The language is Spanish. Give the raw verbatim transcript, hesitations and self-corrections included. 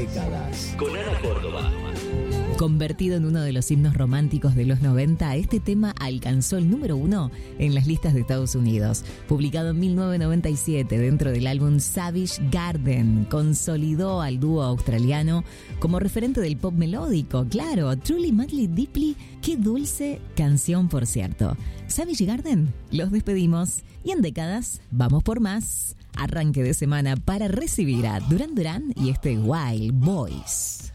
Décadas. Con Ana Córdoba. Convertido en uno de los himnos románticos de los noventa, este tema alcanzó el número uno en las listas de Estados Unidos. Publicado en mil novecientos noventa y siete dentro del álbum Savage Garden, consolidó al dúo australiano como referente del pop melódico. Claro, Truly Madly Deeply, qué dulce canción, por cierto. Savage Garden, los despedimos y en décadas vamos por más. Arranque de semana para recibir a Duran Duran y este Wild Boys.